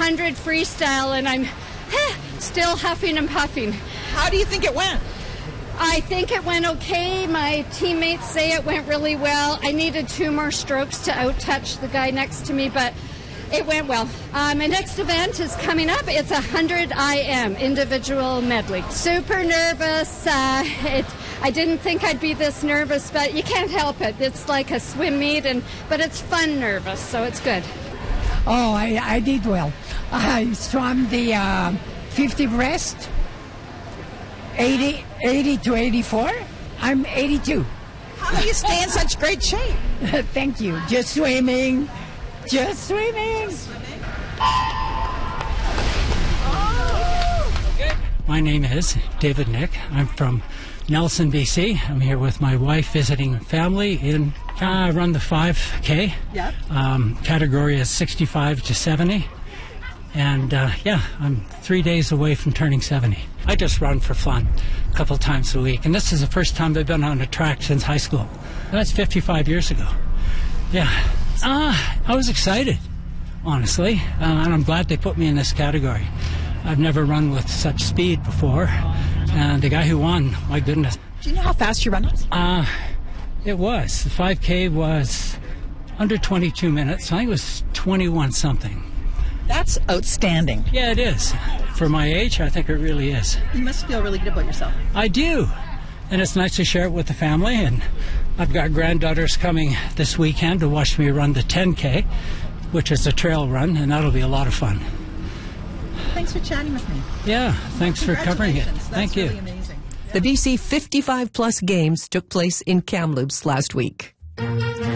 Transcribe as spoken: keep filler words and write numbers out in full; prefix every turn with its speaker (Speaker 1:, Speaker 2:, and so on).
Speaker 1: hundred freestyle, and I'm eh, still huffing and puffing.
Speaker 2: How do you think it went?
Speaker 1: I think it went okay. My teammates say it went really well. I needed two more strokes to out-touch the guy next to me, but it went well. Uh, my next event is coming up. It's a one hundred I M, individual medley. Super nervous. Uh, it, I didn't think I'd be this nervous, but you can't help it. It's like a swim meet, and but it's fun nervous, so it's good.
Speaker 3: Oh, I, I did well. I swam the uh, fifty breast, eighty, eighty to eighty-four. I'm eighty-two.
Speaker 2: How do you stay in such great shape?
Speaker 3: Thank you. Just swimming. Just swimming.
Speaker 4: My name is David Nick. I'm from Nelson, B C. I'm here with my wife visiting family in uh, I run the five K.
Speaker 2: Yep.
Speaker 4: Um, category is sixty-five to seventy. And uh, yeah, I'm three days away from turning seventy. I just run for fun a couple times a week. And this is the first time I've been on a track since high school. That's fifty-five years ago. Yeah. Ah, uh, I was excited, honestly. Uh, and I'm glad they put me in this category. I've never run with such speed before. And the guy who won, my goodness.
Speaker 2: Do you know how fast you run?
Speaker 4: Uh, it was. The five K was under twenty-two minutes. I think it was twenty-one something.
Speaker 2: That's outstanding.
Speaker 4: Yeah, it is. For my age, I think it really is.
Speaker 2: You must feel really good about yourself.
Speaker 4: I do. And it's nice to share it with the family. And I've got granddaughters coming this weekend to watch me run the ten K, which is a trail run, and that'll be a lot of fun.
Speaker 2: Thanks for chatting with me.
Speaker 4: Yeah, thanks for covering it.
Speaker 2: That's
Speaker 4: Thank
Speaker 2: really
Speaker 4: you.
Speaker 2: Amazing.
Speaker 5: The B C fifty-five plus games took place in Kamloops last week.